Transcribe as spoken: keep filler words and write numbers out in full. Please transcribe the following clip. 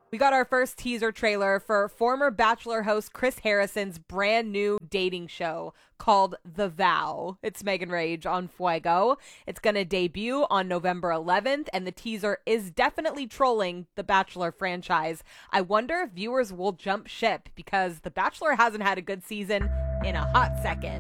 We got our first teaser trailer for former Bachelor host Chris Harrison's brand new dating show called The Vow. It's Megan Rage on Fuego. It's going to debut on November eleventh, and the teaser is definitely trolling the Bachelor franchise. I wonder if viewers will jump ship because The Bachelor hasn't had a good season in a hot second.